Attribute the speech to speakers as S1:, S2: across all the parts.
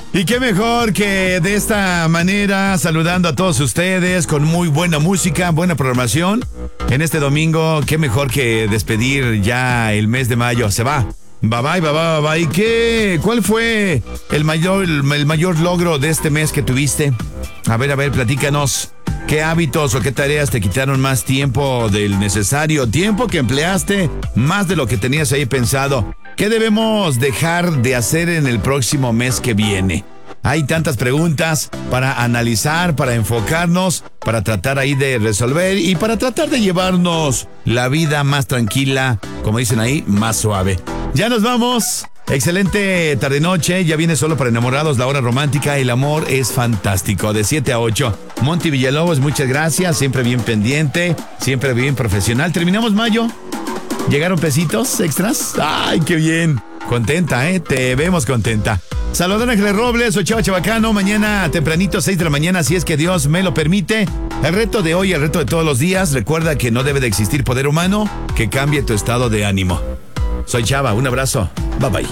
S1: Y qué mejor que de esta manera, saludando a todos ustedes con muy buena música, buena programación. En este domingo, qué mejor que despedir ya el mes de mayo. Se va. Bye bye, bye bye, bye. ¿Y cuál fue el mayor logro de este mes que tuviste? A ver, platícanos. ¿Qué hábitos o qué tareas te quitaron más tiempo del necesario? Tiempo que empleaste más de lo que tenías ahí pensado. ¿Qué debemos dejar de hacer en el próximo mes que viene? Hay tantas preguntas para analizar, para enfocarnos, para tratar ahí de resolver y para tratar de llevarnos la vida más tranquila, como dicen ahí, más suave. Ya nos vamos. Excelente tarde-noche, ya viene Solo para Enamorados, la hora romántica, el amor es fantástico, de 7 a 8. Monty Villalobos, muchas gracias, siempre bien pendiente, siempre bien profesional. ¿Terminamos mayo? ¿Llegaron pesitos extras? ¡Ay, qué bien! Contenta, te vemos contenta. Saludar a Ángeles Robles, soy Chava Chabacano, mañana tempranito, 6 de la mañana, si es que Dios me lo permite. El reto de hoy, el reto de todos los días, recuerda que no debe de existir poder humano que cambie tu estado de ánimo. Soy Chava, un abrazo. Bye bye.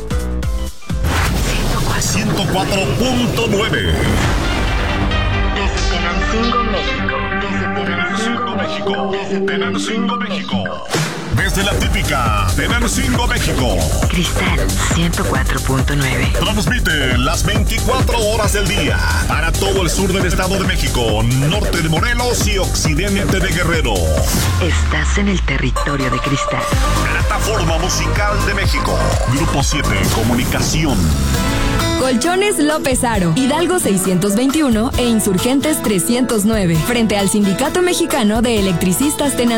S2: 104.9
S3: Desde Tenancingo, México.
S2: Desde Tenancingo, México. Desde la típica Tenancingo, México.
S3: Cristal 104.9.
S2: Transmite las 24 horas del día para todo el sur del Estado de México, norte de Morelos y occidente de Guerrero.
S3: Estás en el territorio de Cristal.
S2: Plataforma Musical de México. Grupo 7 Comunicación.
S4: Colchones López Aro, Hidalgo 621 e Insurgentes 309, frente al Sindicato Mexicano de Electricistas Tenancingo.